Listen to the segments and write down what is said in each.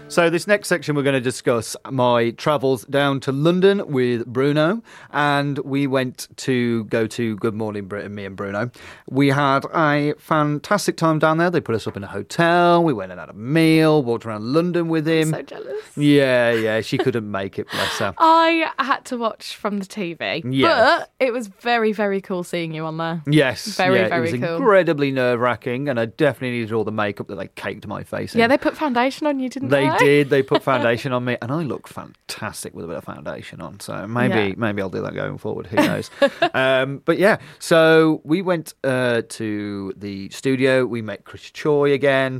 So this next section we're going to discuss my travels down to London with Bruno, and we went to go to Good Morning Britain, me and Bruno. We had a fantastic time down there. They put us up in a hotel, we went and had a meal, walked around London with him. I'm so jealous. Yeah, she couldn't make it, bless her. I had to watch from the TV, but it was very, very cool seeing you on there. Yes, very it was cool. Incredibly nerve-wracking, and I definitely needed all the makeup that they caked my face in. Yeah, they put foundation on you, didn't they? They did. They put foundation on me, and I look fantastic with a bit of foundation on. So maybe I'll do that going forward. Who knows? But yeah, so we went to the studio. We met Chris Choi again,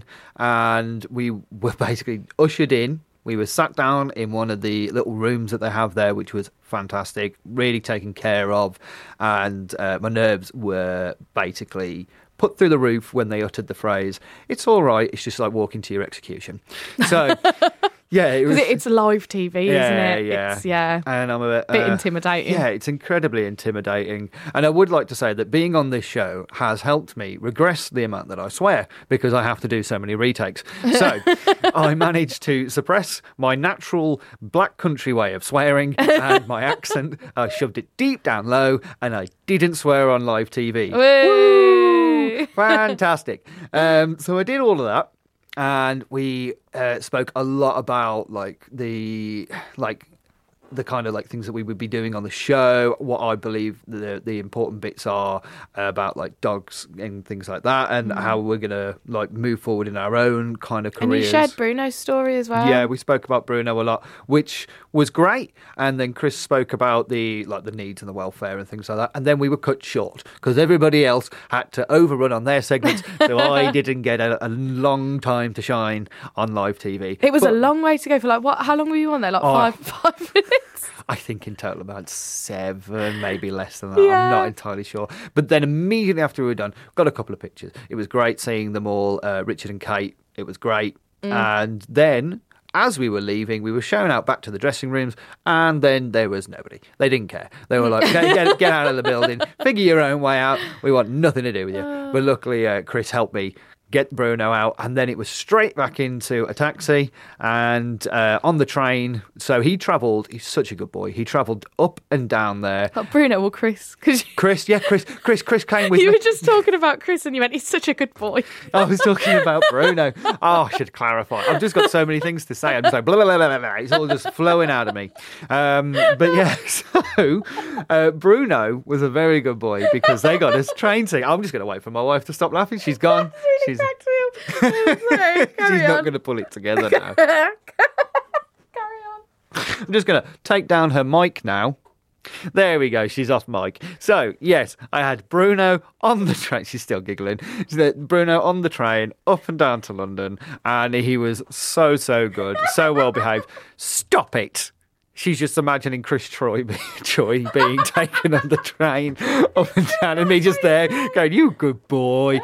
and we were basically ushered in. We were sat down in one of the little rooms that they have there, which was fantastic, really taken care of, and my nerves were basically put through the roof when they uttered the phrase, "It's all right, it's just like walking to your execution." So, yeah. It's live TV, isn't it? Yeah. And I'm a bit intimidating. Yeah, it's incredibly intimidating. And I would like to say that being on this show has helped me regress the amount that I swear, because I have to do so many retakes. So, I managed to suppress my natural black country way of swearing and my accent. I shoved it deep down low, and I didn't swear on live TV. Woo! Fantastic. So I did all of that, and we spoke a lot about the kind of like things that we would be doing on the show, what I believe the important bits are about like dogs and things like that, and how we're gonna like move forward in our own kind of careers. And you shared Bruno's story as well. Yeah, we spoke about Bruno a lot, which was great. And then Chris spoke about the needs and the welfare and things like that. And then we were cut short because everybody else had to overrun on their segments, so I didn't get a long time to shine on live TV. It was a long way to go for what? How long were you on there? Like 5 minutes? I think in total about 7, maybe less than that. Yeah. I'm not entirely sure. But then immediately after we were done, got a couple of pictures. It was great seeing them all, Richard and Kate. It was great. And then, as we were leaving, we were shown out back to the dressing rooms, and then there was nobody. They didn't care. They were like, get out of the building, figure your own way out. We want nothing to do with you. But luckily, Chris helped me get Bruno out, and then it was straight back into a taxi and on the train. So he's such a good boy. He travelled up and down there. Bruno or Chris? Chris came with me. You were just talking about Chris and you went, he's such a good boy. I was talking about Bruno. Oh, I should clarify. I've just got so many things to say. I'm just like, blah, blah, blah, blah, blah. It's all just flowing out of me. But yeah, so Bruno was a very good boy because they got us train ticket. I'm just going to wait for my wife to stop laughing. She's gone. She's not going to pull it together now. Carry on. I'm just going to take down her mic now. There we go. She's off mic. So, yes, I had Bruno on the train. She's still giggling. Bruno on the train up and down to London, and he was so good, so well behaved. Stop it. She's just imagining Chris Choi being taken on the train up and down, and me just there going, "You good boy."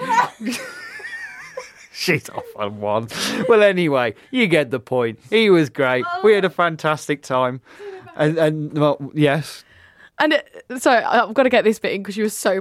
She's off on one. Well, anyway, you get the point. He was great. We had a fantastic time. And well, yes. And sorry, I've got to get this bit in because you were so